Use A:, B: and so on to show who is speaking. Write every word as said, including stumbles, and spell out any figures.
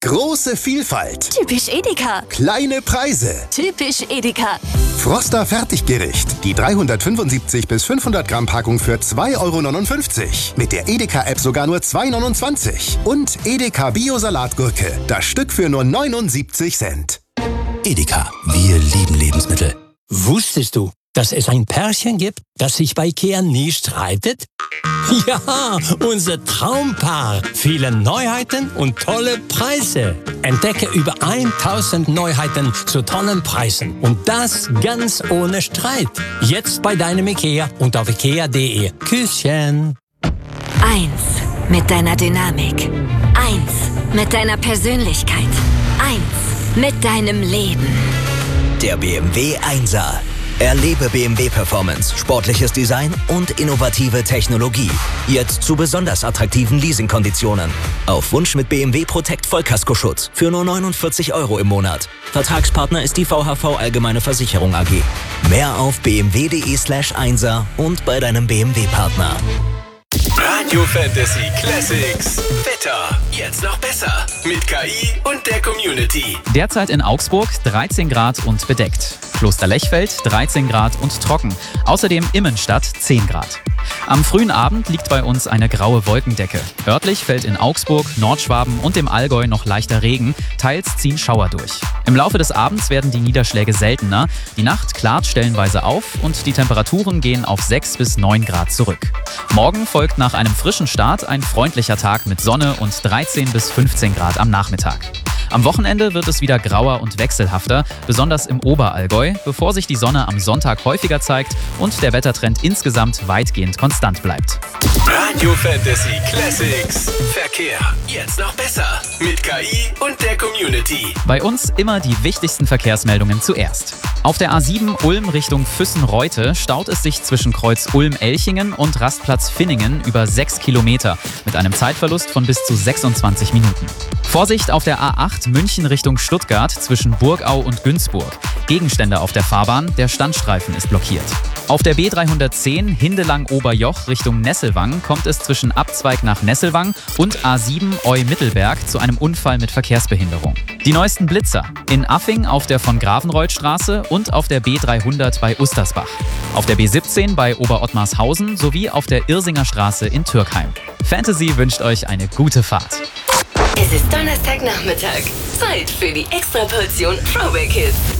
A: Große Vielfalt.
B: Typisch Edeka.
A: Kleine Preise.
B: Typisch Edeka.
A: Froster Fertiggericht. Die dreihundertfünfundsiebzig bis fünfhundert Gramm Packung für zwei Euro neunundfünfzig. Mit der Edeka-App sogar nur zwei Euro neunundzwanzig. Und Edeka Bio-Salatgurke. Das Stück für nur neunundsiebzig Cent.
C: Edeka, wir lieben Lebensmittel. Wusstest du, dass es ein Pärchen gibt, das sich bei IKEA nie streitet? Ja, unser Traumpaar. Viele Neuheiten und tolle Preise. Entdecke über tausend Neuheiten zu tollen Preisen. Und das ganz ohne Streit. Jetzt bei deinem IKEA und auf ikea punkt de. Küsschen.
B: Eins mit deiner Dynamik. Eins mit deiner Persönlichkeit. Eins mit deinem Leben.
D: Der B M W Einser. Erlebe B M W Performance, sportliches Design und innovative Technologie. Jetzt zu besonders attraktiven Leasingkonditionen. Auf Wunsch mit B M W Protect Vollkaskoschutz für nur neunundvierzig Euro im Monat. Vertragspartner ist die V H V Allgemeine Versicherung A G. Mehr auf b m w punkt de slash einser und bei deinem B M W-Partner.
E: Radio Fantasy Classics. Wetter. Jetzt noch besser. Mit K I und der Community.
F: Derzeit in Augsburg dreizehn Grad und bedeckt. Kloster Lechfeld dreizehn Grad und trocken. Außerdem Immenstadt zehn Grad. Am frühen Abend liegt bei uns eine graue Wolkendecke. Örtlich fällt in Augsburg, Nordschwaben und dem Allgäu noch leichter Regen. Teils ziehen Schauer durch. Im Laufe des Abends werden die Niederschläge seltener. Die Nacht klart stellenweise auf und die Temperaturen gehen auf sechs bis neun Grad zurück. Morgen folgt nach einem frischen Start ein freundlicher Tag mit Sonne und dreizehn bis fünfzehn Grad am Nachmittag. Am Wochenende wird es wieder grauer und wechselhafter, besonders im Oberallgäu, bevor sich die Sonne am Sonntag häufiger zeigt und der Wettertrend insgesamt weitgehend konstant bleibt.
E: Radio Fantasy Classics. Verkehr. Jetzt noch besser. Mit K I und der Community.
F: Bei uns immer die wichtigsten Verkehrsmeldungen zuerst. Auf der A sieben Ulm Richtung Füssen-Reute staut es sich zwischen Kreuz Ulm-Elchingen und Rastplatz Finningen über sechs Kilometer mit einem Zeitverlust von bis zu sechsundzwanzig Minuten. Vorsicht auf der A acht München Richtung Stuttgart zwischen Burgau und Günzburg. Gegenstände auf der Fahrbahn, der Standstreifen ist blockiert. Auf der B dreihundertzehn Hindelang-Oberjoch Richtung Nesselwang kommt es zwischen Abzweig nach Nesselwang und A sieben Eu-Mittelberg zu einem Unfall mit Verkehrsbehinderung. Die neuesten Blitzer in Affing auf der von Grafenreuthstraße und auf der B dreihundert bei Ustersbach. Auf der B siebzehn bei Oberottmarshausen sowie auf der Irsinger Straße in Türkheim. Fantasy wünscht euch eine gute Fahrt.
G: Es ist Donnerstagnachmittag. Zeit für die Extraportion Throwback Hits.